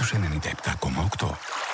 στους 97,8.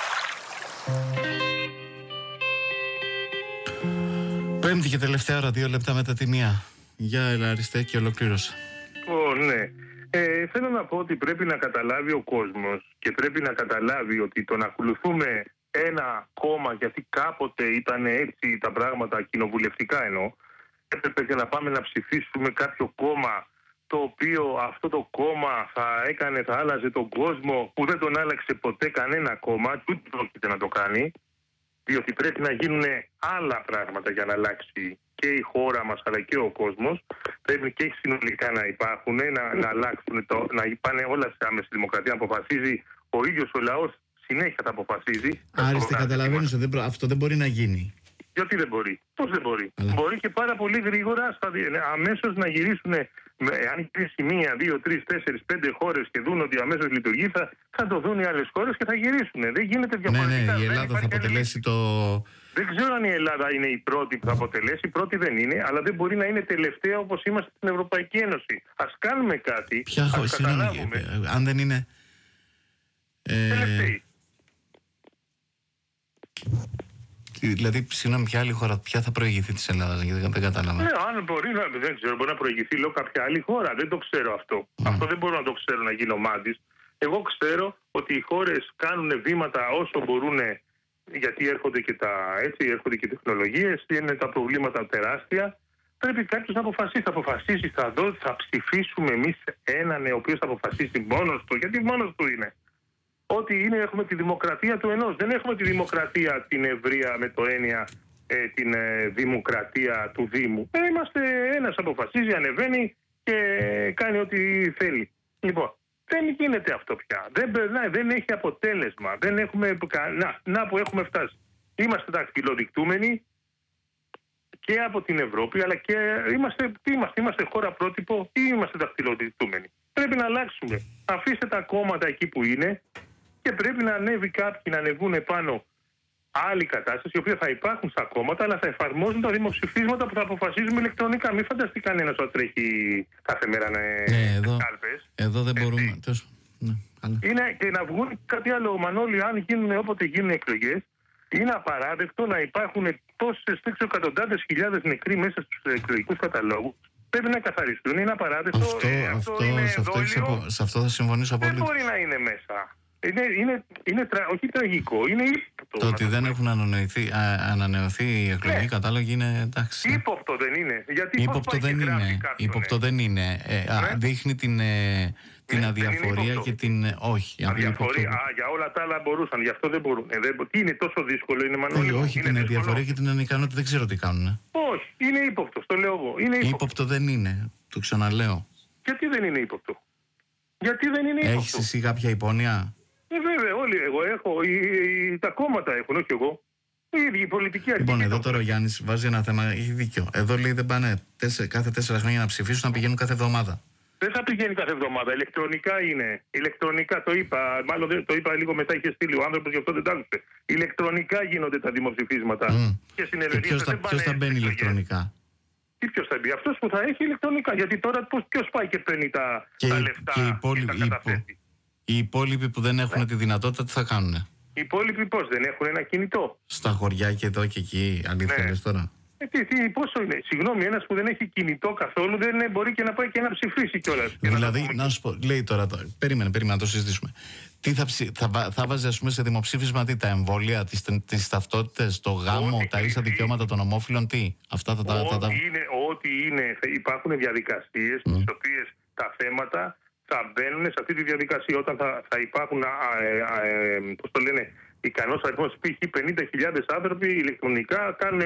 Πέμπτη και τελευταία ώρα, 2 λεπτά μετά τη μία. Για έλα Αριστέ και ολοκλήρωσα. Ναι. Θέλω να πω ότι πρέπει να καταλάβει ο κόσμος και πρέπει να καταλάβει ότι το να ακολουθούμε ένα κόμμα, γιατί κάποτε ήταν έτσι τα πράγματα κοινοβουλευτικά έπρεπε να πάμε να ψηφίσουμε κάποιο κόμμα το οποίο αυτό το κόμμα θα άλλαζε τον κόσμο, που δεν τον άλλαξε ποτέ κανένα κόμμα, ούτε πρόκειται να το κάνει, διότι πρέπει να γίνουν άλλα πράγματα για να αλλάξει και η χώρα μας αλλά και ο κόσμος. Πρέπει και συνολικά να υπάρχουν, να αλλάξουν, να πάνε όλα σε άμεση δημοκρατία, να αποφασίζει ο ίδιος ο λαός, συνέχεια θα αποφασίζει. Άριστη, καταλαβαίνεις ότι αυτό δεν μπορεί να γίνει. Γιατί δεν μπορεί, πώς δεν μπορεί. Μπορεί και πάρα πολύ γρήγορα, αμέσως να γυρίσουν. Αν γυρίσει 1, 2, 3, 4, 5 χώρες και δουν ότι αμέσως λειτουργεί, θα το δουν οι άλλες χώρες και θα γυρίσουν. Δεν γίνεται διαφορετικά. Ναι, η Ελλάδα θα αποτελέσει το. Δεν ξέρω αν η Ελλάδα είναι η πρώτη που θα αποτελέσει. Η πρώτη δεν είναι, αλλά δεν μπορεί να είναι τελευταία όπως είμαστε στην Ευρωπαϊκή Ένωση. Ας κάνουμε κάτι. Ποια χώρα, αν δεν είναι. Τελευταίοι. Δηλαδή, συγγνώμη, ποια άλλη χώρα, ποια θα προηγηθεί της Ελλάδας, γιατί δεν κατάλαβα. Αν μπορεί δεν ξέρω, μπορεί να προηγηθεί λόγω κάποια άλλη χώρα. Δεν το ξέρω αυτό. Αυτό δεν μπορώ να το ξέρω, να γίνω μάντης. Εγώ ξέρω ότι οι χώρες κάνουν βήματα όσο μπορούν, γιατί έρχονται και τεχνολογίες, είναι τα προβλήματα τεράστια. Πρέπει κάποιος να αποφασίσει. Θα ψηφίσουμε εμείς έναν ο οποίος θα αποφασίσει μόνος του, γιατί μόνος του είναι. Ότι έχουμε τη δημοκρατία του ενός. Δεν έχουμε τη δημοκρατία την ευρεία με το έννοια την δημοκρατία του Δήμου. Είμαστε ένας αποφασίζει, ανεβαίνει και κάνει ό,τι θέλει. Λοιπόν, δεν γίνεται αυτό πια. Δεν περνάει, δεν έχει αποτέλεσμα. Δεν έχουμε, να που έχουμε φτάσει. Είμαστε δακτυλοδεικτούμενοι και από την Ευρώπη, αλλά και είμαστε χώρα πρότυπο ή είμαστε δακτυλοδεικτούμενοι. Πρέπει να αλλάξουμε. Αφήστε τα κόμματα εκεί που είναι. Και πρέπει να ανέβει κάποιοι, να ανεβούν επάνω άλλη κατάσταση, η οποία θα υπάρχουν στα κόμματα, αλλά θα εφαρμόζουν τα δημοψηφίσματα που θα αποφασίζουμε ηλεκτρονικά. Μην φανταστεί κανένας ότι τρέχει κάθε μέρα κάλπες. Εδώ δεν μπορούμε. Είναι και να βγουν κάτι άλλο, Μανώλη, αν γίνουν όποτε γίνουν εκλογές, είναι απαράδεκτο να υπάρχουν τόσες εκατοντάδες χιλιάδες νεκροί μέσα στους εκλογικούς καταλόγους. Πρέπει να καθαριστούν. Είναι απαράδεκτο. Σε αυτό θα συμφωνήσω απολύτως. Δεν μπορεί να είναι μέσα. Είναι όχι τραγικό, είναι ύποπτο. Το ότι δεν έχουν ανανεωθεί οι εκλογικοί κατάλογοι είναι εντάξει. Ύποπτο δεν είναι. Γιατί ύποπτο δεν είναι. Δείχνει την αδιαφορία και την. Όχι. Αδιαφορία. Για όλα τα άλλα μπορούσαν, γι' αυτό δεν μπορούν. Τι είναι τόσο δύσκολο, είναι Μανώλη. Όχι, την αδιαφορία και την ανικανότητα δεν ξέρω τι κάνουν. Όχι, είναι ύποπτο, το λέω εγώ. Ύποπτο δεν είναι. Το ξαναλέω. Γιατί δεν είναι ύποπτο. Γιατί δεν είναι ύποπτο. Έχεις εσύ κάποια υπόνοια? Βέβαια, όλοι. Εγώ έχω. Τα κόμματα έχουν, όχι εγώ. Η πολιτική αρχή. Λοιπόν, εδώ τώρα ο Γιάννης βάζει ένα θέμα, έχει δίκιο. Εδώ λέει δεν πάνε κάθε 4 χρόνια να ψηφίσουν, να πηγαίνουν κάθε εβδομάδα. Δεν θα πηγαίνει κάθε εβδομάδα. Ηλεκτρονικά είναι. Ηλεκτρονικά το είπα. Μάλλον το είπα λίγο μετά, είχε στείλει ο άνθρωπος, γι' αυτό δεν τα άκουσε. Ηλεκτρονικά γίνονται τα δημοψηφίσματα. Και ποιος θα μπαίνει ηλεκτρονικά? Τι ποιος θα μπει? Αυτός που θα έχει ηλεκτρονικά. Γιατί τώρα ποιος πάει και παίρνει τα λεφτά και τα καταθέτει. Οι υπόλοιποι που δεν έχουν τη δυνατότητα, τι θα κάνουνε? Οι υπόλοιποι πώς, δεν έχουν ένα κινητό? Στα χωριά και εδώ και εκεί, αλήθεια λες τώρα? Πόσο είναι? Συγγνώμη, ένας που δεν έχει κινητό καθόλου δεν μπορεί και να πάει και να ψηφίσει κιόλας. Δηλαδή, να σου πω, λέει τώρα, περίμενε να το συζητήσουμε. Τι θα βάζει, ας πούμε, σε δημοψήφισμα τα εμβόλια, τις ταυτότητες, το γάμο, τα ίσα δικαιώματα των ομόφυλων, τι? Αυτά Ό,τι είναι, υπάρχουν διαδικασίες στις οποίες τα θέματα θα μπαίνουν σε αυτή τη διαδικασία. Όταν θα υπάρχουν, πώς το λένε, ικανός αριθμός, π.χ. 50.000 άνθρωποι ηλεκτρονικά κάνουν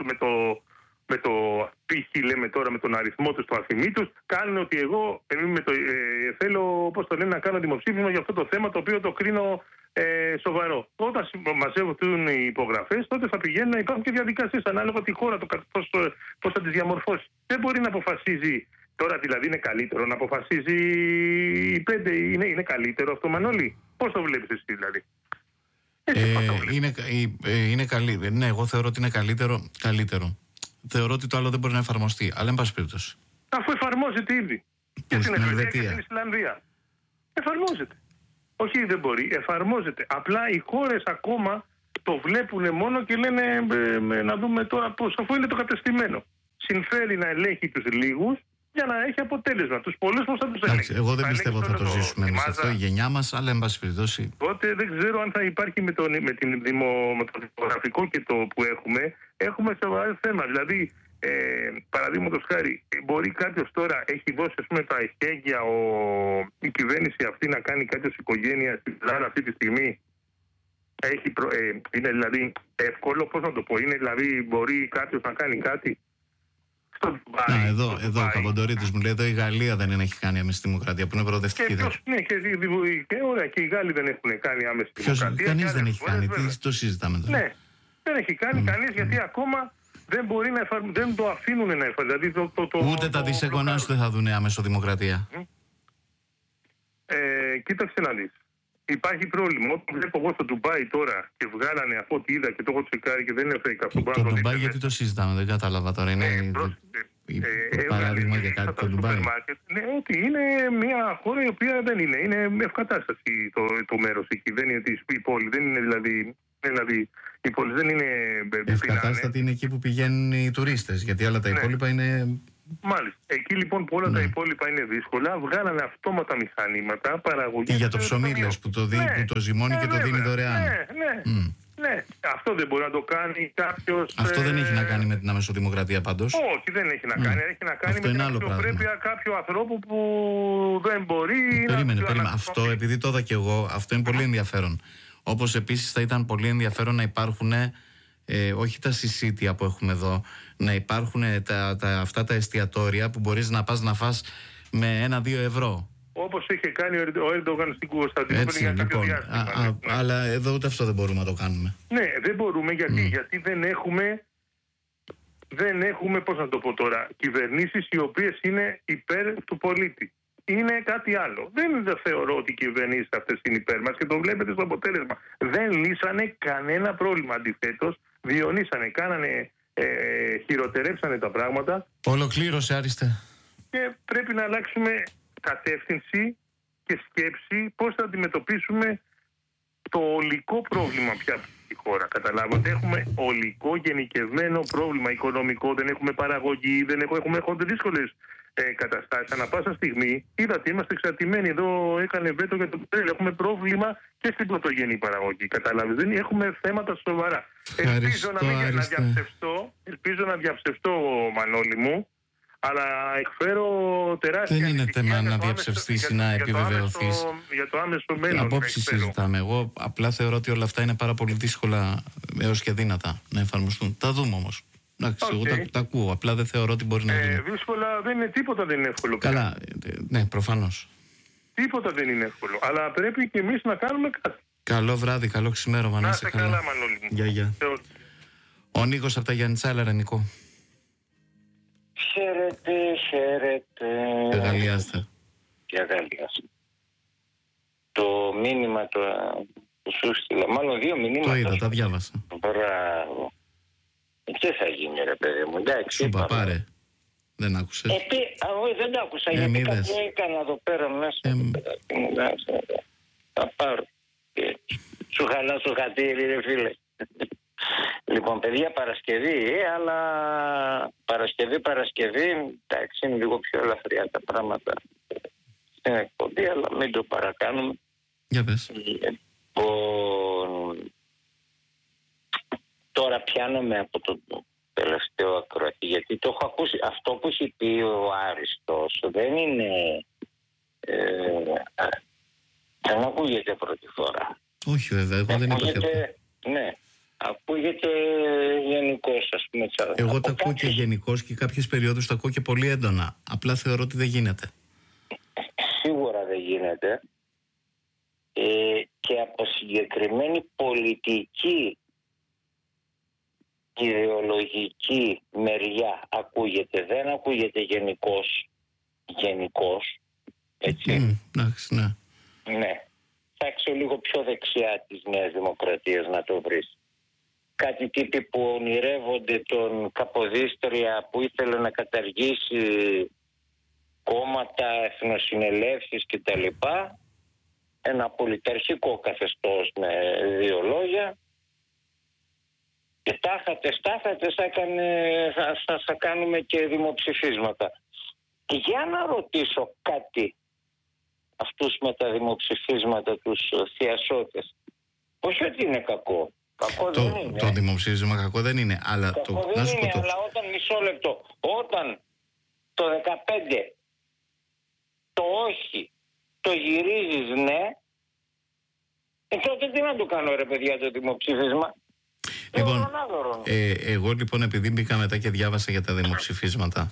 με το π.χ. λέμε τώρα, με τον αριθμό τους, το αφημί τους, κάνουν ότι εγώ θέλω, πώς το λένε, να κάνω δημοψήφισμα για αυτό το θέμα, το οποίο το κρίνω σοβαρό. Όταν μαζεύουν οι υπογραφές, τότε θα πηγαίνουν να υπάρχουν και διαδικασίες ανάλογα τη χώρα, πώς θα τις διαμορφώσει. Δεν μπορεί να αποφασίζει. Τώρα δηλαδή είναι καλύτερο να αποφασίζει οι 5, είναι καλύτερο αυτό, Μανώλη? Πώς το βλέπεις εσύ δηλαδή? Είναι καλύτερο. Ναι, εγώ θεωρώ ότι είναι καλύτερο. Θεωρώ ότι το άλλο δεν μπορεί να εφαρμοστεί, αλλά εν πάση περιπτώσει. Αφού εφαρμόζεται ήδη. Και στην Ελβετία και στην Ισλανδία. Εφαρμόζεται. Όχι, δεν μπορεί. Εφαρμόζεται. Απλά οι χώρες ακόμα το βλέπουν μόνο και λένε να δούμε τώρα πώς, αφού είναι το κατεστημένο. Συμφέρει να ελέγχει τους λίγους για να έχει αποτέλεσμα. Τους πολλούς πώς θα τους ελέγξει. Εγώ δεν πιστεύω ότι θα το ζήσουμε εμείς αυτό, η γενιά μας, αλλά εν πάση περιπτώσει. Οπότε δεν ξέρω αν θα υπάρχει με το δημογραφικό και το που έχουμε σοβαρό θέμα. Δηλαδή, παραδείγματος χάρη, μπορεί κάποιος τώρα, έχει δώσει ας πούμε τα εχέγγυα η κυβέρνηση αυτή να κάνει κάποιος οικογένεια στην Ελλάδα αυτή τη στιγμή. Είναι δηλαδή εύκολο, πώς να το πω, είναι δηλαδή μπορεί κάποιος να κάνει κάτι. Εδώ ο Καποντορίτης μου λέει, εδώ η Γαλλία δεν έχει κάνει άμεση δημοκρατία, που είναι προοδευτική. Ναι, και οι Γάλλοι δεν έχουν κάνει άμεση δημοκρατία. Κανείς δεν έχει κάνει, τι το συζητάμε τώρα. Ναι, δεν έχει κάνει κανείς, γιατί ακόμα δεν μπορεί να δεν το αφήνουν να εφαρμοστεί. Δηλαδή ούτε τα δισεγγονά σου δεν θα δουν άμεσο δημοκρατία. Κοίταξε να δεις. Υπάρχει πρόβλημα. Όταν βλέπω εγώ στο Ντουμπάι τώρα και βγάλανε από ό,τι είδα και το έχω τσεκάρει και δεν είναι fake αυτό. Το Ντουμπάι γιατί το συζητάμε, δεν κατάλαβα τώρα. Είναι παράδειγμα για κάτι το Ντουμπάι. Ναι, ότι είναι μια χώρα η οποία δεν είναι. Είναι ευκατάσταση το μέρος εκεί. Δεν είναι η πόλη. Δεν είναι δηλαδή η πόλη δεν είναι. Ευκατάστατη είναι εκεί που πηγαίνουν οι τουρίστες. Γιατί όλα τα υπόλοιπα είναι. Μάλιστα. Εκεί λοιπόν που όλα τα υπόλοιπα είναι δύσκολα, βγάλανε αυτόματα μηχανήματα παραγωγής. Και για το ψωμί λες που το ζυμώνει και το δίνει δωρεάν. Ναι. Αυτό δεν μπορεί να το κάνει κάποιος. Αυτό δεν έχει να κάνει με την αμεσοδημοκρατία πάντως. Όχι, δεν έχει να κάνει. Έχει να κάνει με την αξιοπρέπεια κάποιου ανθρώπου που δεν μπορεί. Περίμενε. Αυτό, επειδή το είδα και εγώ, αυτό είναι πολύ ενδιαφέρον. Όπως επίσης θα ήταν πολύ ενδιαφέρον να υπάρχουν. Όχι τα συσίτια που έχουμε εδώ, να υπάρχουν αυτά τα εστιατόρια που μπορείς να πας να φας με 1-2 ευρώ. Όπως είχε κάνει ο Ερντογάν στην Κωνσταντινούπολη για κάποιο διάστημα. Αλλά εδώ ούτε αυτό δεν μπορούμε να το κάνουμε. Ναι, δεν μπορούμε γιατί δεν έχουμε, πώς να το πω τώρα, κυβερνήσεις οι οποίες είναι υπέρ του πολίτη. Είναι κάτι άλλο. Δεν θεωρώ ότι οι κυβερνήσεις αυτές είναι υπέρ μας και το βλέπετε στο αποτέλεσμα. Δεν λύσανε κανένα πρόβλημα. Αντιθέτως, διονύσανε, χειροτερέψανε τα πράγματα. Ολοκλήρωσε, Άριστε. Και πρέπει να αλλάξουμε κατεύθυνση και σκέψη πώς θα αντιμετωπίσουμε το ολικό πρόβλημα πια στη χώρα. Καταλάβατε, έχουμε ολικό γενικευμένο πρόβλημα οικονομικό, δεν έχουμε παραγωγή, έχουμε δύσκολες καταστάσεις. Ανά πάσα στιγμή είδατε, είμαστε εξαρτημένοι. Εδώ έκανε βέτο για το πετρέλαιο. Έχουμε πρόβλημα και στην πρωτογενή παραγωγή. Καταλάβετε, δεν έχουμε θέματα σοβαρά. Ελπίζω να διαψευστώ, Μανώλη μου, αλλά εκφέρω τεράστια. Δεν είναι θέμα να διαψευστείς ή να επιβεβαιωθείς. Για το άμεσο μέλλον. Απόψεις συζητάμε. Εγώ απλά θεωρώ ότι όλα αυτά είναι πάρα πολύ δύσκολα έως και δύνατα να εφαρμοστούν. Τα δούμε όμως. Εντάξει, εγώ τα ακούω. Απλά δεν θεωρώ ότι μπορεί να γίνει. Δύσκολα δεν είναι, τίποτα δεν είναι εύκολο. Καλά, ναι, προφανώς. Τίποτα δεν είναι εύκολο. Αλλά πρέπει και εμείς να κάνουμε κάτι. Καλό βράδυ, καλό ξημέρωμα. Να είστε καλά, Μανώλη μου. Γεια. Ο Νίκος από τα Γιαννιτσάλα, Νικό. Χαίρετε. Εγαλιάστε. Και αγαλιάστε. Το μήνυμα που σου στείλα, μάλλον 2 μηνύματα. Το είδα, τα διάβασα. Μπράβο. Τι θα γίνει, ρε παιδί μου, εντάξει. Σου είπα, πάρε. Δεν άκουσες. Δεν το άκουσα, γιατί κάτι έκανα εδώ πέρα μέσα. Θα πάρω. Σου χαλάσω χατήρι, ρε φίλε. Λοιπόν, παιδιά, Παρασκευή, αλλά Παρασκευή, εντάξει, είναι λίγο πιο ελαφριά τα πράγματα στην εκπομπή, αλλά μην το παρακάνουμε. Για πες. Τώρα πιάνομαι από το τελευταίο ακροατή, γιατί το έχω ακούσει. Αυτό που έχει πει ο Άριστος δεν είναι... δεν ακούγεται πρώτη φορά. Όχι βέβαια, εγώ δεν είπα αυτό. Ναι. Ακούγεται γενικώς, ας πούμε. Εγώ τα ακούω και γενικώς και κάποιες περιόδους τα ακούω και πολύ έντονα. Απλά θεωρώ ότι δεν γίνεται. Σίγουρα δεν γίνεται. Και από συγκεκριμένη πολιτική ιδεολογική μεριά ακούγεται. Δεν ακούγεται γενικώς. Έτσι. Εντάξει, ναι. Ναι. Φτιάξω λίγο πιο δεξιά της Νέας Δημοκρατίας να το βρεις. Κάτι τύποι που ονειρεύονται τον Καποδίστρια που ήθελε να καταργήσει κόμματα, εθνοσυνελεύσεις κτλ. ένα πολιταρχικό καθεστώς με 2 λόγια και τάχατε θα κάνουμε και δημοψηφίσματα. Και για να ρωτήσω κάτι αυτούς με τα δημοψηφίσματα, τους θειασότες. Όχι ότι είναι κακό. Κακό δεν είναι. Το δημοψήφισμα κακό δεν είναι. Αλλά κακό δεν είναι, αλλά όταν, μισό λεπτό, όταν το 15 το όχι το γυρίζεις ναι, τότε τι να το κάνω ρε παιδιά το δημοψήφισμα. Λοιπόν, εγώ λοιπόν επειδή μπήκα μετά και διάβασα για τα δημοψηφίσματα,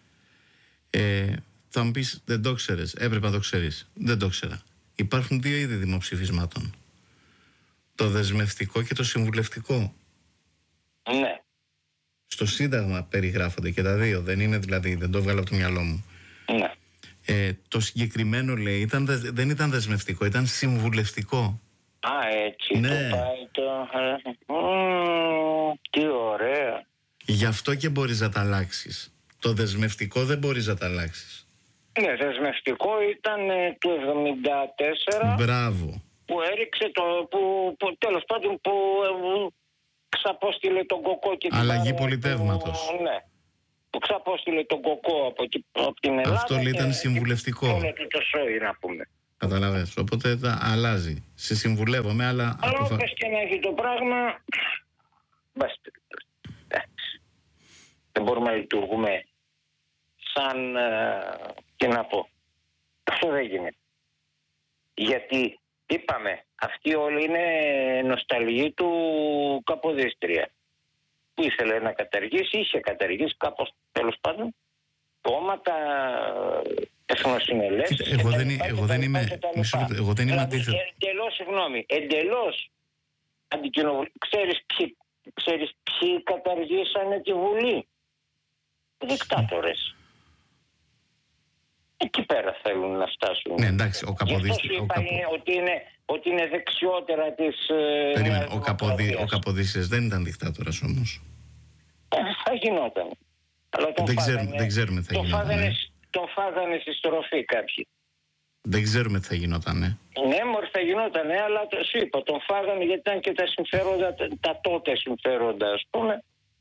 θα μου πεις δεν το ξέρεις, έπρεπε να το ξέρεις. Δεν το ξέρα. Υπάρχουν 2 είδη δημοψηφισμάτων. Το δεσμευτικό και το συμβουλευτικό. Ναι. Στο Σύνταγμα περιγράφονται και τα 2. Δεν είναι δηλαδή, δεν το βγάλω από το μυαλό μου. Ναι. Το συγκεκριμένο λέει δεν ήταν δεσμευτικό, ήταν συμβουλευτικό. Έτσι. Ναι. Τι ωραία. Γι' αυτό και μπορείς να τα αλλάξεις. Το δεσμευτικό δεν μπορείς να τα αλλάξεις. Ναι, δεσμευτικό ήταν του 1974. Μπράβο. Που έριξε τέλος πάντων που ξαπόστειλε τον Κοκό και αλλαγή πολιτεύματος. Ναι. Που ξαπόστειλε τον Κοκό από την Ελλάδα. Αυτό λέει ήταν συμβουλευτικό. Όλο το σόι να πούμε. Καταλαβαίνεις. Οπότε αλλάζει. Σε συμβουλεύομαι, αλλά όπως και να έχει το πράγμα, δεν μπορούμε να λειτουργούμε σαν, τι να πω, αυτό δεν γίνεται. Γιατί είπαμε, αυτή όλη είναι νοσταλγή του Καποδίστρια. Που ήθελε να καταργήσει, είχε καταργήσει κάπως τέλος πάντων κόμματα, εθνοσυνελεύσεις. Εγώ δεν είμαι αντίθετο. Εντελώς αντικοινοβουλευτικό. Ξέρεις ποιοι καταργήσανε τη Βουλή? Δικτάτορες. Εκεί πέρα θέλουν να φτάσουν. Ναι, εντάξει, ο Καποδίστρης. Ότι είναι δεξιότερα της. Περίμενε, ο Καποδίστρης δεν ήταν δικτάτορας όμως. Θα γινόταν. Αλλά δεν ξέρουμε τι θα γινόταν. Τον φάγανε στη στροφή κάποιοι. Δεν ξέρουμε τι θα γινόταν. Ναι, μωρέ θα γινόταν, αλλά σου είπα, τον φάγανε γιατί ήταν και τα συμφέροντα, τα τότε συμφέροντα, ας πούμε,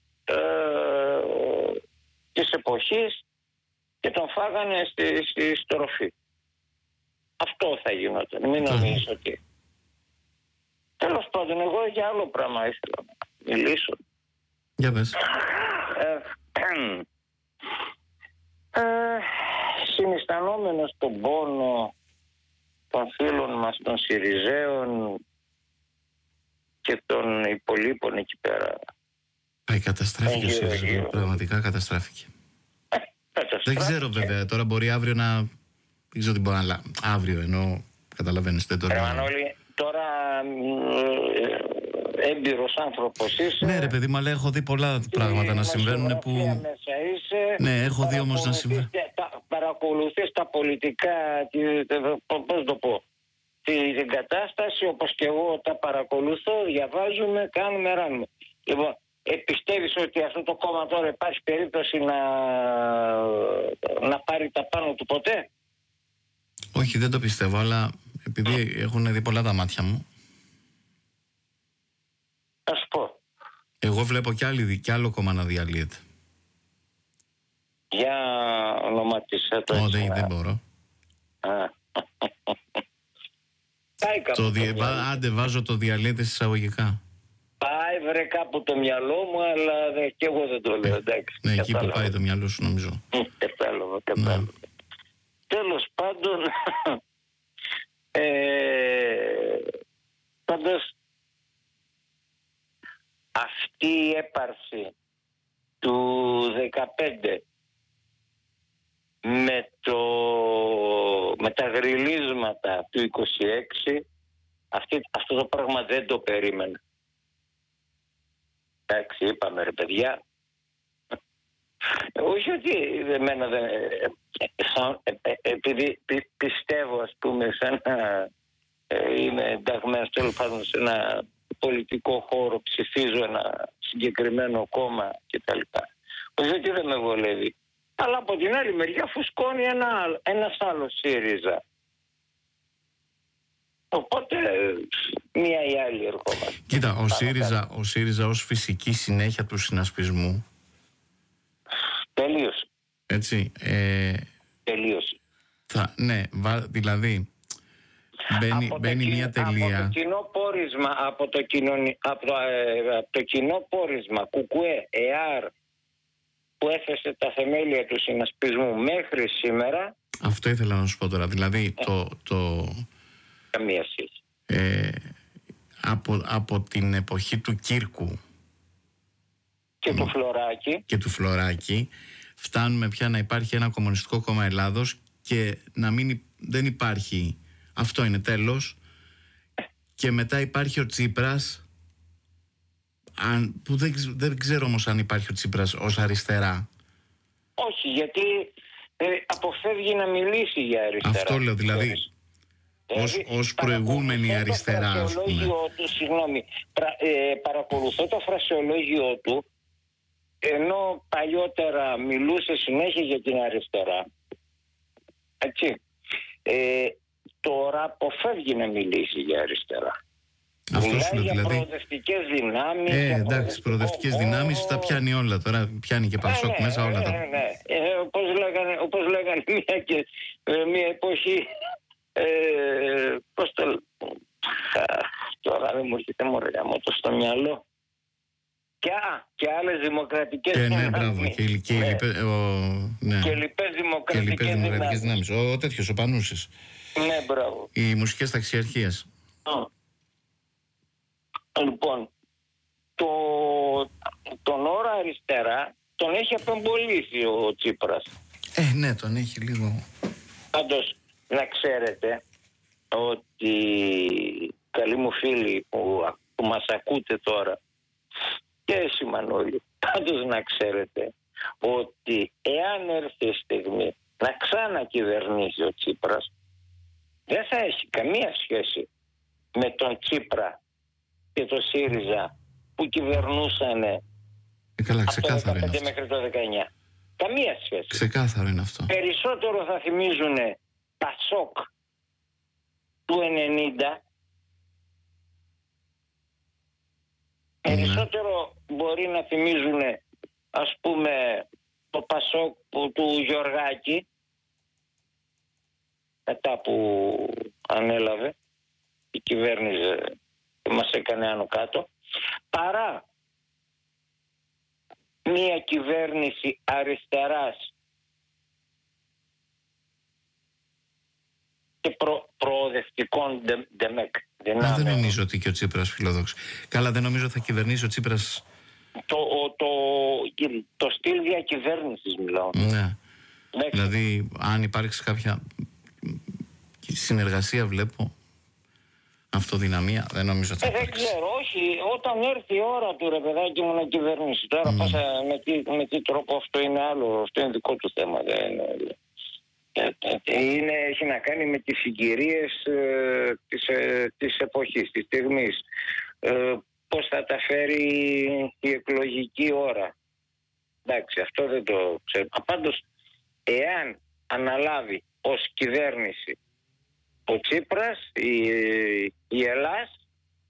της εποχής και τον φάγανε στη στροφή. Αυτό θα γινόταν. Μην νομίζεις ότι. Τέλος πάντων, εγώ για άλλο πράγμα ήθελα να μιλήσω. Για πες. Συναισθανόμενος τον πόνο των φίλων μας των Συριζέων και των υπολείπων εκεί πέρα. Καταστράφηκε ο ΣΥΡΙΖΑ, πραγματικά καταστράφηκε. Δεν ξέρω βέβαια, τώρα μπορεί αύριο να... Δεν ξέρω τι μπορεί, αλλά αύριο εννοώ, καταλαβαίνεις, δεν τώρα... Μανώλη, τώρα έμπειρος άνθρωπος είσαι. Ναι ρε παιδί μου, αλλά έχω δει πολλά πράγματα να συμβαίνουν που... Ναι, έχω δει όμως να συμβαίνουν. Παρακολουθείς τα πολιτικά, πώς το πω, την κατάσταση, όπως και εγώ τα παρακολουθώ, διαβάζουμε, κάνουμε, ράνουμε. Λοιπόν, πιστεύεις ότι αυτό το κόμμα τώρα υπάρχει περίπτωση να πάρει τα πάνω του ποτέ? Όχι, δεν το πιστεύω, αλλά επειδή έχουν δει πολλά τα μάτια μου. Ας πω. Εγώ βλέπω κι άλλο κόμμα να διαλύεται. Για ονομάτισε το έτσι. Δεν μπορώ. Άντε βάζω το διαλύεται εισαγωγικά. Πάει βρε κάπου το μυαλό μου, αλλά και εγώ δεν το λέω, εντάξει. Ναι, εκεί που πάει το μυαλό σου νομίζω. Κατάλαβα. Τέλος πάντων, πάντως αυτή η έπαρση του 15 με τα γριλίσματα του 26, αυτό το πράγμα δεν το περίμενα. Εντάξει, είπαμε ρε παιδιά, όχι ότι εμένα δεν... επειδή πιστεύω, ας πούμε, σαν να είμαι ενταγμένος τέλος πάντων σε ένα πολιτικό χώρο, ψηφίζω ένα συγκεκριμένο κόμμα κτλ. Όχι ότι δεν με βολεύει. Αλλά από την άλλη μεριά φουσκώνει ένας άλλος ΣΥΡΙΖΑ. Οπότε μία ή άλλη ερχόμαστε. Κοίτα, ο ΣΥΡΙΖΑ ως φυσική συνέχεια του συνασπισμού. Τελείωσε. Έτσι. Τελείωσε. Ναι, δηλαδή μπαίνει μια τελεία. Από το κοινό πόρισμα, από το κοινό πόρισμα ΚΚΕ, ΕΑΡ, που έθεσε τα θεμέλια του συνασπισμού μέχρι σήμερα. Αυτό ήθελα να σου πω τώρα. Δηλαδή καμία σχέση. Από την εποχή του Κύρκου και του Φλωράκη φτάνουμε πια να υπάρχει ένα Κομμουνιστικό Κόμμα Ελλάδος και δεν υπάρχει. Αυτό είναι τέλος. Και μετά υπάρχει ο Τσίπρας, που δεν ξέρω όμως αν υπάρχει ο Τσίπρας ως αριστερά. Όχι, γιατί αποφεύγει να μιλήσει για αριστερά. Αυτό λέω, δηλαδή ως προηγούμενη αριστερά, ας πούμε. Παρακολουθώ το φρασιολόγιο του, ενώ παλιότερα μιλούσε συνέχεια για την αριστερά. Έτσι. Τώρα αποφεύγει να μιλήσει για αριστερά. Αυτό σου λέω, για δηλαδή. Προοδευτικές δυνάμεις. Εντάξει, προοδευτικές δυνάμεις τα πιάνει όλα τώρα. Πιάνει και Πασόκ μέσα όλα τα. Όπως λέγανε μια εποχή. Πώς το. Τώρα δεν μου έρχεται το στο μυαλό. Και άλλες δημοκρατικές δυνάμεις. Ναι, μπράβο. Και λοιπές δημοκρατικές δυνάμεις. Ο τέτοιος, ο Πανούσης. Ναι, μπράβο. Οι μουσικές ταξιαρχίες. Λοιπόν, τον όρο αριστερά τον έχει απεμπολίσει ο Τσίπρας. Ναι, τον έχει λίγο. Πάντως, να ξέρετε ότι, καλοί μου φίλοι που μας ακούτε τώρα, και εσύ Μανώλη, πάντως να ξέρετε ότι εάν έρθει η στιγμή να ξανακυβερνήσει ο Τσίπρας, δεν θα έχει καμία σχέση με τον Τσίπρα και το ΣΥΡΙΖΑ που κυβερνούσαν από το 2015 μέχρι το 2019. Καμία σχέση. Ξεκάθαρο είναι αυτό. Περισσότερο θα θυμίζουν Πασόκ του 90. Περισσότερο μπορεί να θυμίζουν, ας πούμε, το Πασόκ του Γεωργάκη, μετά που ανέλαβε η κυβέρνηση και μας έκανε άνω κάτω, παρά μια κυβέρνηση αριστεράς και προοδευτικών δυνάμεων. Δεν νομίζω ότι και ο Τσίπρας φιλόδοξος. Καλά, δεν νομίζω θα κυβερνήσει ο Τσίπρας. Το στυλ διακυβέρνησης μιλάω. Ναι. Δηλαδή, αν υπάρξει κάποια συνεργασία, βλέπω, αυτοδυναμία, δεν νομίζω ότι θα υπάρξει. Δεν ξέρω, όχι. Όταν έρθει η ώρα του, ρε παιδάκι μου, να κυβερνήσει. Τώρα με τι τρόπο, αυτό είναι άλλο, αυτό είναι δικό του θέμα. Έχει να κάνει με τις συγκυρίες της εποχής, της στιγμής. Πώς θα τα φέρει η εκλογική ώρα. Εντάξει, αυτό δεν το ξέρω. Πάντως, εάν αναλάβει ως κυβέρνηση ο Τσίπρας, η Ελλάς,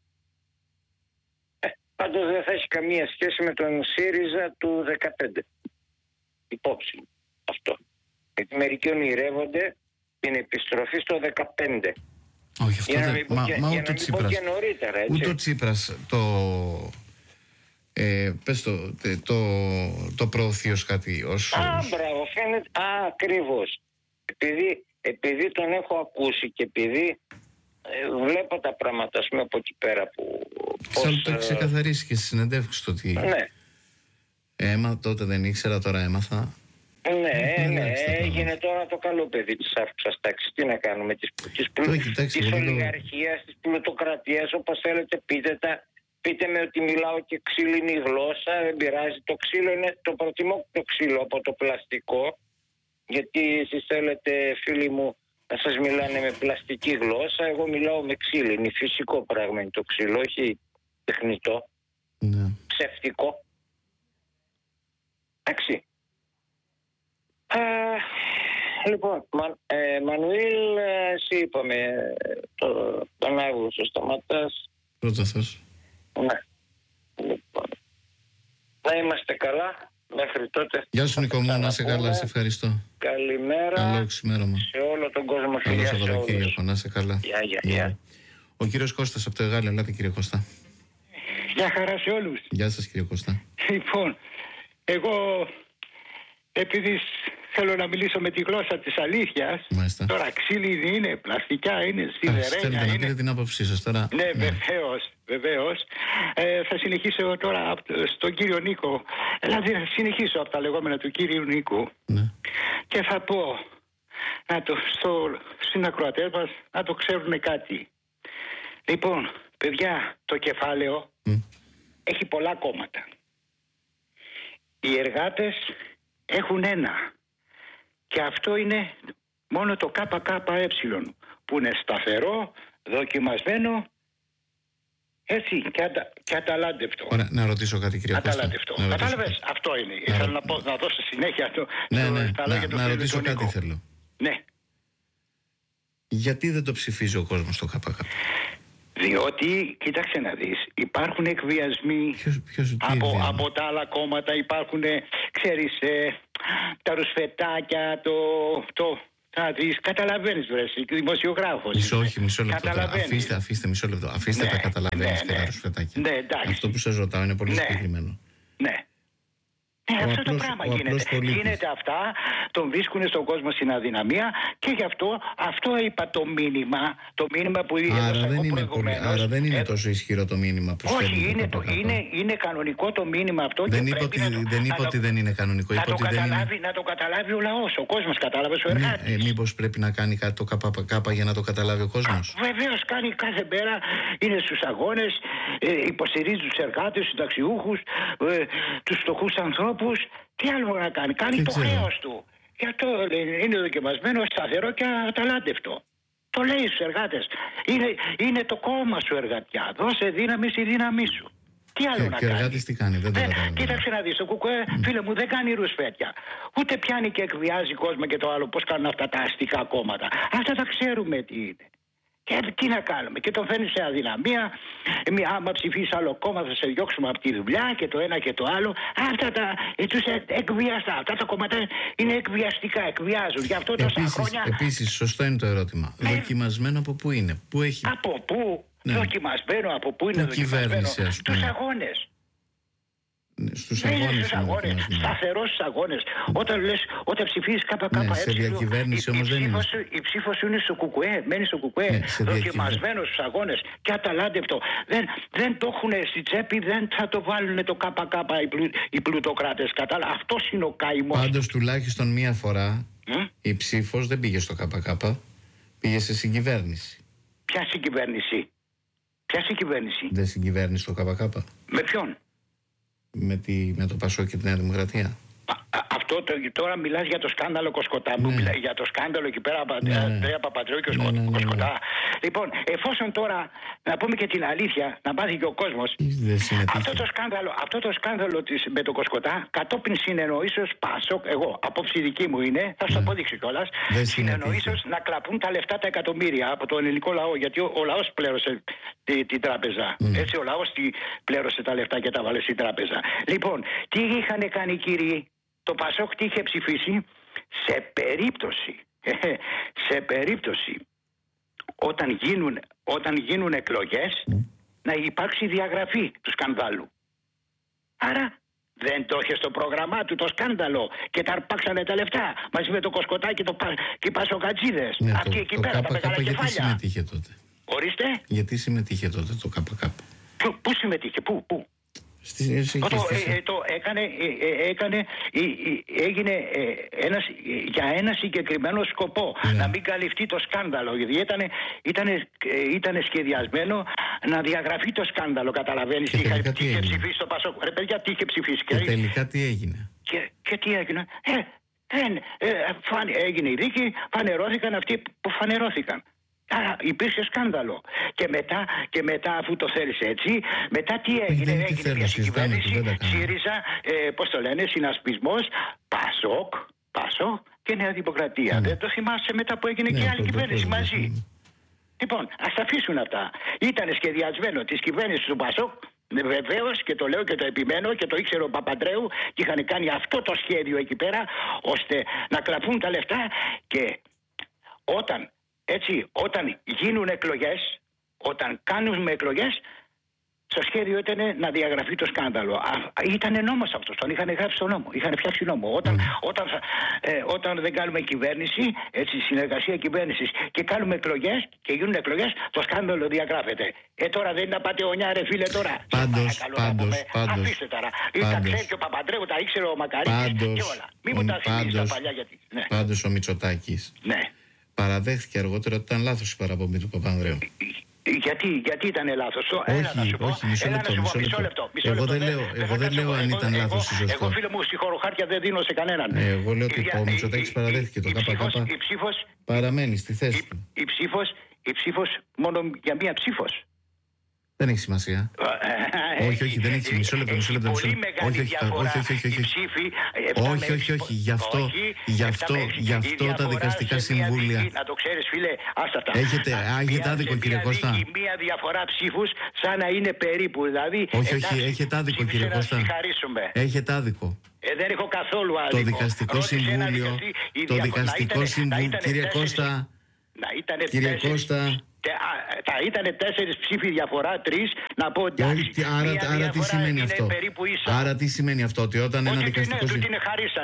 πάντως δεν θα έχει καμία σχέση με τον ΣΥΡΙΖΑ του 2015. Υπόψη αυτό. Γιατί μερικοί ονειρεύονται την επιστροφή στο 2015. Όχι, αυτό δεν. Μα ούτε ο Τσίπρας. Ούτε ο Τσίπρας το προωθεί ως κάτι. Μπράβο, φαίνεται. Ακριβώς. Επειδή τον έχω ακούσει και επειδή βλέπω τα πράγματα, ας πούμε, από εκεί πέρα που. Σαν το έχει ξεκαθαρίσει και στη συνεντεύξη του ότι. Ναι. Τότε δεν ήξερα, τώρα έμαθα. Ναι, έγινε τώρα το καλό παιδί της άφηξας τάξης. Τι να κάνουμε, της ολιγαρχίας, της πλουτοκρατίας, όπως θέλετε πείτε με ότι μιλάω και ξύλινη γλώσσα, δεν πειράζει. Το ξύλο είναι, το προτιμώ το ξύλο από το πλαστικό, γιατί εσείς θέλετε, φίλοι μου, να σας μιλάνε με πλαστική γλώσσα, εγώ μιλάω με ξύλινη, φυσικό πράγμα είναι το ξύλο, όχι τεχνητό, ψευτικό. Εντάξει. Λοιπόν, Μανουήλ, εσύ είπαμε τον Αύγουστο σταματάς. Πρώτα Θεός. Ναι. Λοιπόν, να είμαστε καλά μέχρι τότε. Γεια σου Νίκο μου, να είσαι καλά, σε ευχαριστώ. Καλημέρα. Καλό ξημέρωμα. Σε όλο τον κόσμο. Καλό Σαββατοκύριακο, να είσαι καλά. Γεια. Ο κύριος Κώστας από το Εγάλεο, ελάτε κύριε Κώστα. Γεια χαρά σε όλους. Γεια σας κύριε Κώστα. Λοιπόν, εγώ επειδή θέλω να μιλήσω με τη γλώσσα της αλήθειας, Μάλιστα. τώρα ξύλινη είναι, πλαστικά είναι, σιδερένια θέλετε είναι. να πείτε την άποψή σας τώρα. Ναι, βεβαίως. Θα συνεχίσω τώρα στον κύριο Νίκο. Δηλαδή θα συνεχίσω από τα λεγόμενα του κύριου Νίκου. Ναι. Και θα πω στην ακροατές μας να το ξέρουν κάτι. Λοιπόν, παιδιά, το κεφάλαιο έχει πολλά κόμματα. Οι εργάτες έχουν ένα. Και αυτό είναι μόνο το ΚΚΕ που είναι σταθερό, δοκιμασμένο, έτσι και αταλάντευτο. Ωραία, να ρωτήσω κάτι κύριε Κώστα. Αταλάντευτο. Κατάλαβες, αυτό είναι. Ήθελα να δώσω συνέχεια να ρωτήσω κάτι θέλω. Ναι. Γιατί δεν το ψηφίζει ο κόσμος το ΚΚΕ? Διότι, κοίταξε να δεις, υπάρχουν εκβιασμοί από τα άλλα κόμματα, υπάρχουν, ξέρεις, τα ρουσφετάκια, θα δεις, καταλαβαίνεις βρες, δημοσιογράφος. Μισό λεπτό. Αφήστε μισό λεπτό. Αφήστε τα καταλαβαίνεις και τα ρουσφετάκια. Ναι, εντάξει. Αυτό που σας ρωτάω είναι πολύ συγκεκριμένο. Ναι. Αυτό το πράγμα γίνεται αυτά, τον βρίσκουν στον κόσμο στην αδυναμία και γι' αυτό είπα το μήνυμα που έδωσα εγώ προηγουμένως. Άρα δεν είναι τόσο ισχυρό το μήνυμα που στέλνει. Όχι, είναι κανονικό το μήνυμα αυτό. Δεν είπα ότι δεν είναι κανονικό. Να το καταλάβει ο λαός, ο κόσμος, κατάλαβες, ο εργάτης. Μήπως πρέπει να κάνει κάτι το ΚΚΕ για να το καταλάβει ο κόσμος? Βεβαίως κάνει κάθε μέρα, είναι στους αγώνες, υποστηρίζει τους εργάτες, τους συνταξιούχους, τους φτωχούς ανθρώπους. Τι άλλο να κάνει, κάνει το χρέος του. Γι' αυτό είναι δοκιμασμένο, σταθερό και αταλάντευτο. Το λέει στους εργάτες. Είναι το κόμμα σου, εργατιά. Δώσε δύναμη στη δύναμή σου. Τι άλλο να κάνει. Και ο εργάτης τι κάνει, δεν το καταλαβαίνω. Κοίταξε να δεις, το ΚΚΕ, φίλε μου, δεν κάνει ρουσφέτια. Ούτε πιάνει και εκβιάζει κόσμο και το άλλο, πώς κάνουν αυτά τα αστικά κόμματα. Αυτά τα ξέρουμε τι είναι. Και τι να κάνουμε, και τον φέρνει σε αδυναμία. Άμα ψηφίσει άλλο κόμμα, θα σε διώξουμε από τη δουλειά και το ένα και το άλλο. Αυτά τους εκβιαστά. Αυτά τα κόμματα είναι εκβιαστικά, εκβιάζουν. Γι' αυτό τόσα χρόνια. Επίσης, σωστό είναι το ερώτημα. Δοκιμασμένο από πού είναι, πού έχει. Από πού, δοκιμασμένο, από πού είναι δοκιμασμένο? Στους αγώνες. Στους αγώνες. Σταθερός στους αγώνες. Όταν ψηφίσεις ΚΚΕ, σε διακυβέρνηση όμως δεν είναι. Η ψήφος είναι στο ΚΚΕ, μένει στο ΚΚΕ, δοκιμασμένο στους αγώνες και αταλάντευτο. Δεν το έχουν στη τσέπη, δεν θα το βάλουν το ΚΚΕ οι πλουτοκράτες. Αυτός είναι ο καημός. Πάντως τουλάχιστον μία φορά η ψήφος δεν πήγε στο ΚΚΕ, πήγε σε συγκυβέρνηση. Ποια συγκυβέρνηση? Δεν συγκυβέρνησε το ΚΚΕ. Με ποιον? Με το Πασόκ και τη Νέα Δημοκρατία. Αυτό τώρα μιλάς για το σκάνδαλο Κοσκοτά. Μιλάς για το σκάνδαλο εκεί πέρα, Ανδρέα Παπαντρέου και Κοσκοτά. Λοιπόν, εφόσον τώρα να πούμε και την αλήθεια, να μάθει και ο κόσμος, αυτό το σκάνδαλο με το Κοσκοτά, κατόπιν συνεννοήσεως Πασόκ, εγώ, απόψη δική μου είναι, θα σου το αποδείξω κιόλας, συνεννοήσεως να κλαπούν τα λεφτά, τα εκατομμύρια από τον ελληνικό λαό, γιατί ο λαός πλέρωσε την τράπεζα. Έτσι, ο λαός πλέρωσε τα λεφτά και τα βάλε στην τράπεζα. Λοιπόν, τι είχαν κάνει, κύριοι? Το Πασόκ τι είχε ψηφίσει? Σε περίπτωση όταν γίνουν εκλογές να υπάρξει διαγραφή του σκανδάλου. Άρα δεν το είχε στο πρόγραμμά του το σκάνδαλο και τα αρπάξανε τα λεφτά μαζί με το Κοσκοτά και οι Πασοκατζίδες. Αυτοί εκεί πέρα τα μεγάλα κεφάλια. Γιατί συμμετείχε τότε? Ορίστε. Γιατί συμμετείχε τότε το ΚΚΕ? Πού συμμετείχε, πού? Έγινε για ένα συγκεκριμένο σκοπό, να μην καλυφθεί το σκάνδαλο, γιατί ήταν σχεδιασμένο να διαγραφεί το σκάνδαλο. Καταλαβαίνεις τι είχε ψηφίσει το Πασόκ? Ρε παιδιά, τι είχε ψηφίσει? Και τελικά τι έγινε? Και τι έγινε? Έγινε η δίκη, φανερώθηκαν αυτοί που φανερώθηκαν. Άρα υπήρξε σκάνδαλο. Και μετά αφού το θέλεις έτσι, μετά τι έγινε? Έγινε μια συγκυβέρνηση, ΣΥΡΙΖΑ, πώς το λένε, συνασπισμός, Πασόκ, Πασό και Νέα Δημοκρατία. Δεν το θυμάσαι μετά που έγινε και άλλη κυβέρνηση μαζί. Λοιπόν, ας τα αφήσουν αυτά. Ήταν σχεδιασμένο της κυβέρνησης του Πασόκ, βεβαίως, και το λέω και το επιμένω και το ήξερε ο Παπαντρέου, και είχαν κάνει αυτό το σχέδιο εκεί πέρα, ώστε να κλαπούν τα λεφτά. Και όταν γίνουν εκλογές, όταν κάνουμε εκλογές, το σχέδιο ήταν να διαγραφεί το σκάνδαλο. Ήταν νόμος αυτός, τον είχαν γράψει στο νόμο, είχαν φτιάξει νόμο. Όταν δεν κάνουμε κυβέρνηση, έτσι, συνεργασία κυβέρνησης, και κάνουμε εκλογές και γίνουν εκλογές, το σκάνδαλο διαγράφεται. Τώρα δεν είναι να πάτε ονιά, ρε φίλε, τώρα. Πάντως. Αφήστε τώρα. Τα ξέρει και ο Παπαντρέου, τα ήξερε ο Μακαρίτης και όλα. Μην μου τα θυμίζεις τα παλιά, γιατί. Πάντως ο Μητσοτάκης παραδέχθηκε αργότερα ότι ήταν λάθος η παραπομπή του Παπανδρέου. Γιατί ήταν λάθος? Όχι, μισό λεπτό. Εγώ δεν λέω αν ήταν λάθος ή σωστό. Εγώ, φίλε μου, συγχωροχάρτια δεν δίνω σε κανέναν. Εγώ λέω ότι ο Μητσοτάκης παραδέχθηκε το ΚΚ. Παραμένει στη θέση του. Η ψήφος μόνο για μία ψήφος. Δεν έχει σημασία. Όχι, δεν έχει. Μισό λεπτό. Πολύ μεγάλη διαφορά. Όχι. Γι' αυτό τα δικαστικά συμβούλια. Να το ξέρεις, φίλε, άστατα. Έχετε άδικο, κύριε Κώστα. Έχει μία διαφορά ψήφους σαν να είναι περίπου. Δηλαδή, όχι, έχετε άδικο, κύριε Κώστα. Έχετε άδικο. Δεν έχω καθόλου άδικο. Το δικαστικό συμβούλιο. Κύριε Κώστα. Κύριε Κώστα. Θα ήταν 4 ψήφοι διαφορά, 3, να πω ότι. Άρα τι σημαίνει αυτό? Άρα τι σημαίνει αυτό? Ότι όταν ένα δικαστικό συμβούλιο.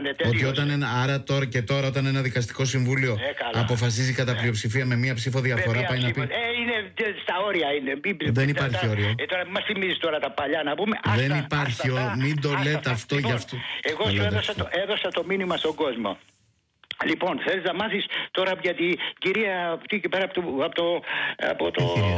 Τώρα όταν ένα δικαστικό συμβούλιο αποφασίζει κατά πλειοψηφία με μία ψήφο διαφορά, πάει να πει. Είναι στα όρια. Δεν υπάρχει όριο. Τώρα μας θυμίζει τώρα τα παλιά να πούμε. Δεν υπάρχει όριο. Μην το λέτε αυτό γι' αυτό. Εγώ σου έδωσα το μήνυμα στον κόσμο. Λοιπόν, θέλεις να μάθεις τώρα για την κυρία αυτή και πέρα από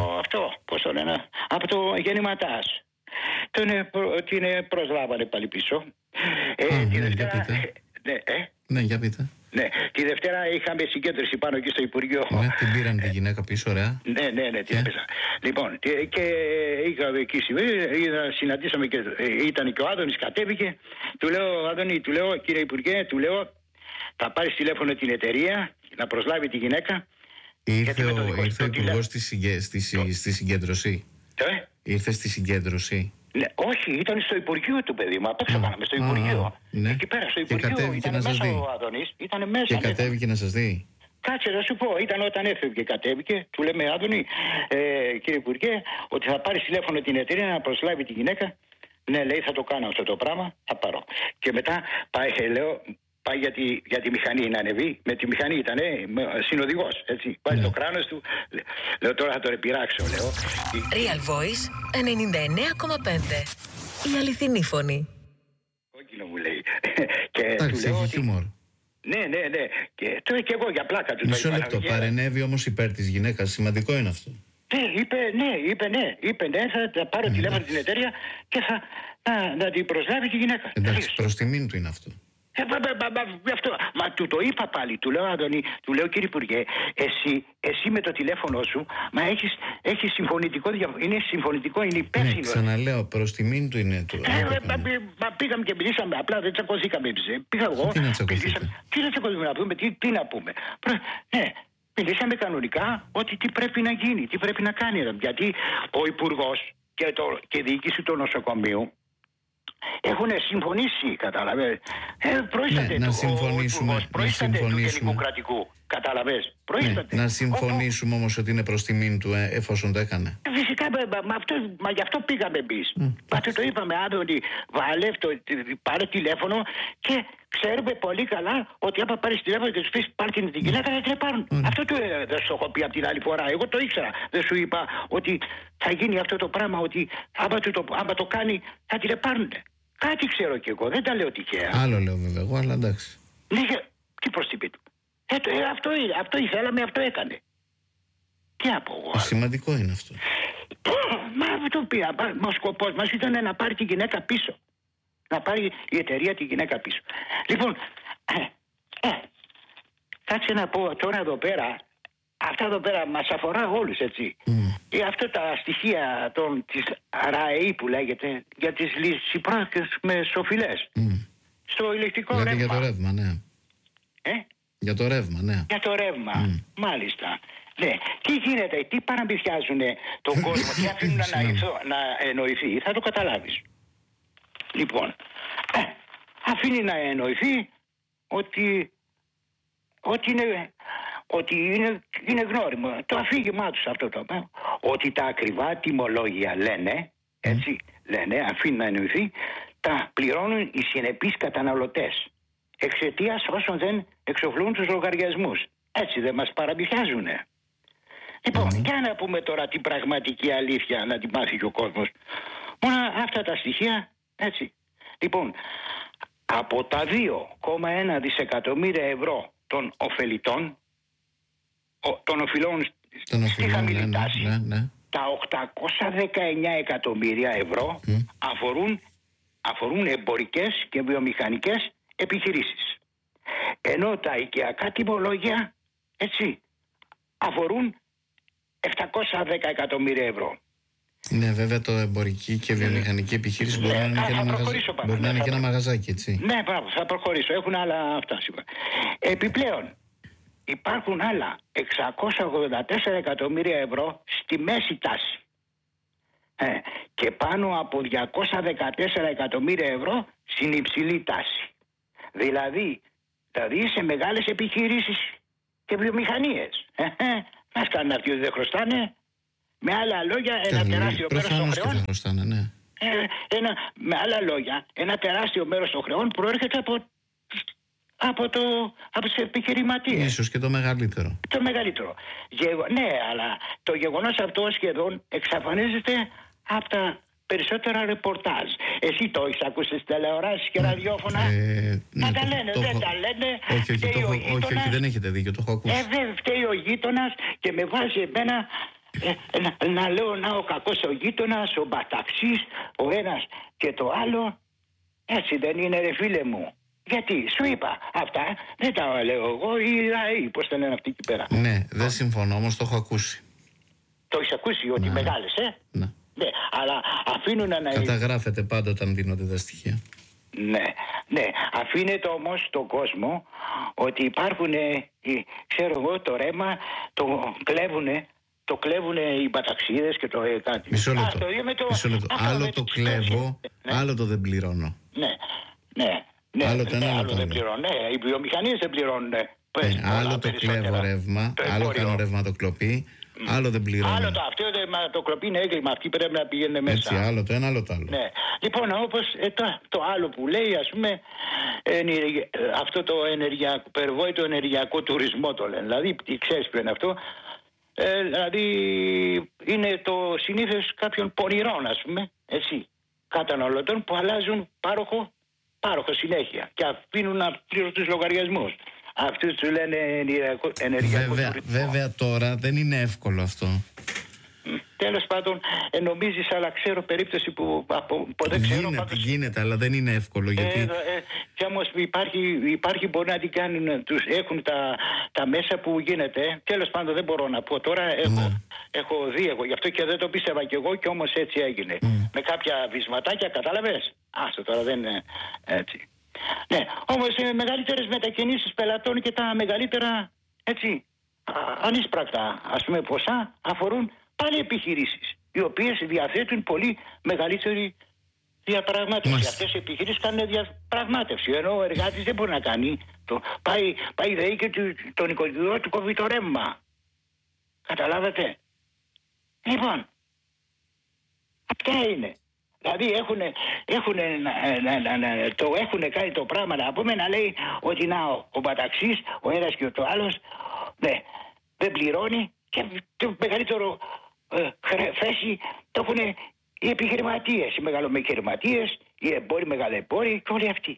το γεννηματάς. Την προσλάβανε πάλι πίσω. Τη Δευτέρα... Ναι, για πείτε. Ναι, τη Δευτέρα είχαμε συγκέντρωση πάνω εκεί στο Υπουργείο. Ναι, την πήραν τη γυναίκα πίσω, ωραία. Ναι, την έπαιζα. Λοιπόν, και είχαμε εκεί συναντήσαμε και ήταν και ο Άδωνης, κατέβηκε. Του λέω, Άδωνη, κύριε Υπουργέ, θα πάρεις τηλέφωνο την εταιρεία να προσλάβει τη γυναίκα. Ήρθε ο υπουργός στη συγκέντρωση. Ήρθε στη συγκέντρωση. Ναι, όχι, ήταν στο Υπουργείο του, παιδί μου. Απ' έξω κάναμε στο Υπουργείο. Εκεί πέρα στο Υπουργείο. Και κατέβηκε να σας δει. Ήταν μέσα. Και κατέβηκε να σας δει. Κάτσε να σου πω, ήταν όταν έφευγε, κατέβηκε. Του λέμε, Άδωνη, κύριε Υπουργέ, ότι θα πάρεις τηλέφωνο την εταιρεία να προσλάβει τη γυναίκα. Ναι, λέει, θα το κάνω αυτό το πράγμα, θα πάρω. Και μετά πάει για τη μηχανή να ανεβεί. Με τη μηχανή ήταν συνοδηγός, έτσι. Πάει το κράνος του. Λέω, τώρα θα το πειράξω, λέω. Real Voice 99,5. Η αληθινή φωνή. Κόκκινο μου λέει. Εντάξει, έχει χιούμορ. Ναι. Και τώρα και εγώ για πλάκα του. Μισό λεπτό. Παρενέβη όμως υπέρ της γυναίκας. Σημαντικό είναι αυτό. Είπε ναι, θα πάρω τηλέφωνο την εταιρεία και θα την προσλάβει τη γυναίκα. Εντάξει, προς τιμήν του είναι αυτό. Μα του το είπα πάλι, του λέω, Άδωνη, του λέω, κύριε Υπουργέ, εσύ με το τηλέφωνο σου, μα έχεις συμφωνητικό, είναι συμφωνητικό, είναι υπεύθυνο. Ναι, ξαναλέω, προς τιμήν του είναι το. Πήγαμε και μιλήσαμε, απλά δεν τσακωθήκαμε. Πήγα εγώ, τι να τσακωθήκαμε? Τι να τσακωθήκαμε, να πούμε, τι να πούμε. Ναι, μιλήσαμε κανονικά ότι τι πρέπει να γίνει, τι πρέπει να κάνει. Γιατί ο Υπουργός και η διοίκηση του νοσοκομείου έχουν συμφωνήσει, κατάλαβε. Προείσταται να συμφωνήσουμε. Του Δημοκρατικού. Κατάλαβες. Να συμφωνήσουμε όμως ότι είναι προς τιμήν του, εφόσον το έκανε. Φυσικά, μα γι' αυτό πήγαμε εμείς. Μα το είπαμε, Άδωνη, πάρε τηλέφωνο και ξέρουμε πολύ καλά ότι άμα πάρεις τηλέφωνο και τους πεις πάρει την γυναίκα, δεν την πάρουν. Αυτό δεν σου έχω πει από την άλλη φορά. Εγώ το ήξερα. Δεν σου είπα ότι θα γίνει αυτό το πράγμα, ότι άμα το κάνει θα την πάρουν. Κάτι ξέρω κι εγώ, δεν τα λέω τυχαία. Άλλο λέω βέβαια εγώ, αλλά εντάξει. Ναι, τι προς την πίτου. Αυτό ήθελαμε, αυτό έκανε. Τι να πω εγώ. Σημαντικό είναι αυτό. Μα αυτό πήρα. Ο σκοπός μας ήταν να πάρει τη γυναίκα πίσω. Να πάρει η εταιρεία τη γυναίκα πίσω. Λοιπόν, κάτσε να πω τώρα εδώ πέρα. Αυτά εδώ πέρα μας αφορά όλους, έτσι. Αυτά τα στοιχεία της ΡΑΕΗ που λέγεται για τις λυσιπρόκες με σοφυλές. Στο ηλεκτρικό ρεύμα. Για το ρεύμα, ναι. Για το ρεύμα, ναι. Για το ρεύμα, μάλιστα. Ναι. Τι γίνεται, τι παραμπιθιάζουν τον κόσμο, τι αφήνουν να εννοηθεί, θα το καταλάβεις. Λοιπόν, αφήνει να εννοηθεί ότι είναι γνώριμο. Το αφήγημά τους αυτό το πράγμα. Ότι τα ακριβά τιμολόγια λένε, έτσι, λένε, αφήνει να εννοηθεί, τα πληρώνουν οι συνεπείς καταναλωτές. Εξαιτίας όσων δεν εξοφλούν τους λογαριασμούς. Έτσι δεν μας παραμπιθιάζουνε. Λοιπόν, για να πούμε τώρα την πραγματική αλήθεια, να την μάθει και ο κόσμος. Μόνο αυτά τα στοιχεία, έτσι. Λοιπόν, από τα 2,1 δισεκατομμύρια ευρώ των ωφελητών, των οφειλών στη χαμηλή τάση, τα 819 εκατομμύρια ευρώ αφορούν εμπορικές και βιομηχανικές επιχειρήσεις. Ενώ τα οικιακά τιμολόγια, έτσι, αφορούν 710 εκατομμύρια ευρώ. Ναι, βέβαια το εμπορική και βιομηχανική επιχείρηση μπορεί να είναι και ένα μαγαζάκι, έτσι. Ναι, μπράβο, θα προχωρήσω. Έχουν άλλα αυτά σίγουρα. Επιπλέον, υπάρχουν άλλα 684 εκατομμύρια ευρώ στη μέση τάση. Και πάνω από 214 εκατομμύρια ευρώ στην υψηλή τάση. Δηλαδή σε μεγάλες επιχειρήσεις και βιομηχανίες. Μας κάνουν αυτοί ότι δεν χρωστάνε. Με άλλα λόγια, ένα τεράστιο μέρος των χρεών. Ναι. Με άλλα λόγια, ένα τεράστιο μέρος των χρεών προέρχεται από τις επιχειρηματίες. Ίσως και το μεγαλύτερο. Το μεγαλύτερο. Ναι, αλλά το γεγονός αυτό σχεδόν εξαφανίζεται από τα περισσότερα ρεπορτάζ. Εσύ το έχεις ακούσει στις τηλεοράσεις και ραδιόφωνα? Να τα λένε, δεν τα λένε. Όχι, δεν έχετε δίκιο, το έχω ακούσει. Φταίει ο γείτονας και με βάζει εμένα να λέω να ο κακός ο γείτονας, ο μπαταξής, ο ένας και το άλλο. Έτσι δεν είναι, ρε φίλε μου? Γιατί σου είπα αυτά, δεν τα λέω εγώ, οι λαοί, πώς τα λένε αυτοί εκεί πέρα. Ναι, δεν συμφωνώ, όμως το έχω ακούσει. Το έχεις ακούσει ότι μεγάλες, Ναι. Ναι, αλλά αφήνουν να... Καταγράφεται πάντα όταν δίνονται τα στοιχεία. Ναι, αφήνεται όμως στον κόσμο ότι υπάρχουν, ξέρω εγώ, το ρέμα, το κλέβουν οι μπαταξίδες και το κάτι. Μισό λεπτό. Άλλο το κλέβω, άλλο το δεν πληρώνω. Ναι, άλλο δεν πληρώνω. Ναι, οι βιομηχανίες δεν πληρώνουν. Άλλο το κλέβω ρεύμα, άλλο κάνω ρευματοκλοπή. Άλλο δεν πληρώνει. Άλλο αυτό το κλοπή είναι έγκλημα. Αυτή πρέπει να πηγαίνει μέσα. Έτσι, άλλο το ένα, άλλο το άλλο. Ναι. Λοιπόν, όπως το άλλο που λέει, ας πούμε, αυτό το περιβόητο ενεργειακό τουρισμό το λένε. Δηλαδή, ξέρεις ποιο είναι αυτό? Δηλαδή, είναι το συνήθως κάποιων πονηρών, ας πούμε, έτσι, καταναλωτών που αλλάζουν πάροχο συνέχεια και αφήνουν να πληρώσουν τους λογαριασμούς. Αυτούς τους λένε ενεργειακό τουρισμό. Βέβαια τώρα δεν είναι εύκολο αυτό. Τέλος πάντων, νομίζεις, αλλά ξέρω περίπτωση που δεν ξέρω. Γίνεται, αλλά δεν είναι εύκολο. Γιατί... Και όμως υπάρχει, μπορεί να την κάνουν, έχουν τα μέσα που γίνεται. Τέλος πάντων, δεν μπορώ να πω τώρα. Έχω δει εγώ, γι' αυτό και δεν το πίστευα κι εγώ, και όμως έτσι έγινε. Με κάποια βυσματάκια, κατάλαβες. Άστο τώρα, δεν είναι έτσι. Ναι, όμως οι μεγαλύτερες μετακινήσεις πελατών και τα μεγαλύτερα, έτσι, ανίσπρακτα, ας πούμε, ποσά αφορούν πάλι επιχειρήσεις, οι οποίες διαθέτουν πολύ μεγαλύτερη διαπραγμάτευση. Αυτές οι επιχειρήσεις κάνουν διαπραγμάτευση, ενώ ο εργάτης δεν μπορεί να κάνει. Πάει δε και τον οικογενειό του κόβει το ρεύμα. Καταλάβατε? Λοιπόν, αυτά είναι. Δηλαδή έχουν κάνει το πράγμα, να πούμε, να λέει ότι ο μπαταξής, ο ένας και ο άλλος, δεν πληρώνει, και το μεγαλύτερο θέση το έχουν οι επιχειρηματίες, οι μεγαλομεχειρηματίες, οι εμπόροι, μεγαλεμπόροι και όλοι αυτοί.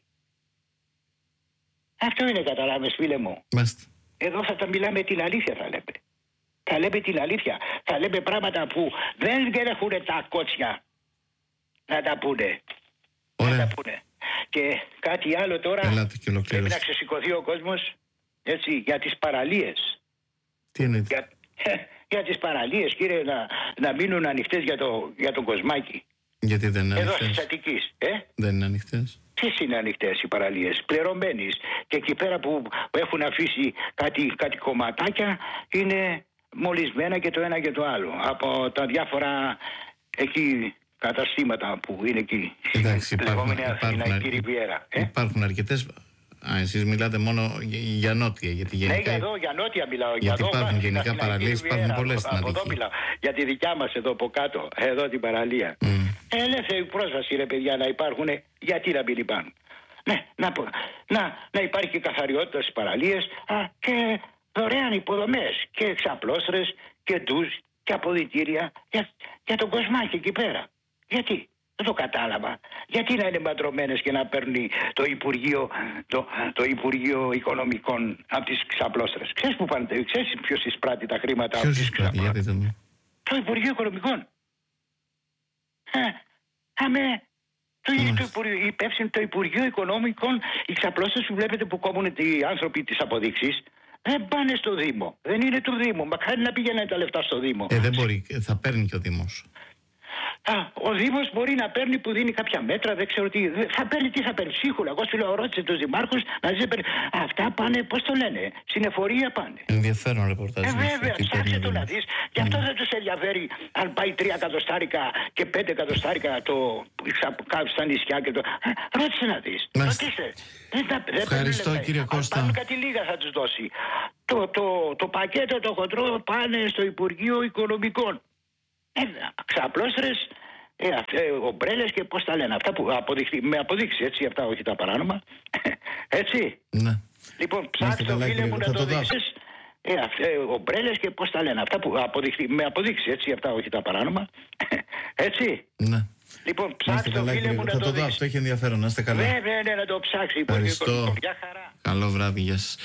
Αυτό είναι, καταλάβες, φίλε μου. Εδώ θα τα μιλάμε την αλήθεια, θα λέμε. Θα λέμε την αλήθεια. Θα λέμε πράγματα που δεν έχουν τα κότσια να τα πούνε. Ωραία. Να τα πούνε. Και κάτι άλλο τώρα, πρέπει να ξεσηκωθεί ο κόσμος, έτσι, για τις παραλίες. Τι είναι? Για τις παραλίες, κύριε, να μείνουν ανοιχτές για τον κοσμάκι. Γιατί δεν είναι εδώ ανοιχτές? Στις Αττικής. Δεν είναι ανοιχτές. Ποιες είναι ανοιχτές οι παραλίες? Πληρωμένες. Και εκεί πέρα που έχουν αφήσει κάτι κομματάκια είναι μολυσμένα και το ένα και το άλλο. Από τα διάφορα εκεί καταστήματα που είναι εκεί. Εντάξει, υπάρχουν αρκετές. Εσείς μιλάτε μόνο για νότια. Γιατί γενικά... Ναι, για νότια μιλάω. Γιατί υπάρχουν γενικά παραλίες, υπάρχουν πολλές στην Αττική. Εδώ μιλάω. Για τη δικιά μας εδώ από κάτω, εδώ την παραλία. Ελεύθερη πρόσβαση, ρε παιδιά, να υπάρχουν. Γιατί να μην υπάρχουν? Ναι, να υπάρχει και καθαριότητα στις παραλίες και δωρεάν υποδομές και εξαπλώστρες και ντουζ και αποδυτήρια για τον κοσμάκι εκεί πέρα. Γιατί? Δεν το κατάλαβα. Γιατί να είναι μπαντρωμένες και να παίρνει το Υπουργείο Οικονομικών από τις ξαπλώστρες? Ξέρεις που πάνε? Ξέρεις ποιος εισπράττει τα χρήματα από τις ξαπλώστρες? Το Υπουργείο Οικονομικών. Το Υπουργείο Οικονομικών, οι ξαπλώστρες που βλέπετε που κόβουν οι άνθρωποι τις αποδείξεις, δεν πάνε στο Δήμο. Δεν είναι του Δήμου. Μακάρι να πήγαινε τα λεφτά στο Δήμο. Δεν μπορεί. Θα παίρνει και ο Δήμος. Ο Δήμος μπορεί να παίρνει που δίνει κάποια μέτρα, δεν ξέρω τι. Θα παίρνει, τι θα παίρνει? Ψίχουλα. Εγώ σου λέω, ρώτησε τους δημάρχους να δεις. Αυτά πάνε, πώς το λένε, στην εφορία πάνε. Ενδιαφέρον ρεπορτάζ. Βέβαια, ψάξε το να δεις. Γι' αυτό δεν τους ενδιαφέρει αν πάει 3 εκατοστάρικα και 5 εκατοστάρικα στα νησιά και το. Ρώτησε να δεις. Ρωτήσε. Ευχαριστώ, κύριε Κώστα. Αν κάτι λίγα θα τους δώσει. Το πακέτο το χοντρό πάνε στο Υπουργείο Οικονομικών. Ξαπλώστρες, ομπρέλες και πώς τα λένε. Αυτά που με αποδείξει, έτσι, αυτά, όχι τα παράνομα. Έτσι. Ναι. Λοιπόν, ψάξτε το, φίλε μου, να το δείξεις. Ομπρέλες και πώς τα λένε. Αυτά που με αποδείξει, έτσι, αυτά, όχι τα παράνομα. Έτσι. Ναι. Λοιπόν, ψάξτε το, φίλε μου, να το δείξεις. Αυτό έχει ενδιαφέρον, να είστε καλά. Ναι, να το ψάξει. Ευχαριστώ. Γεια χαρά. Καλό βράδυ, γεια σας.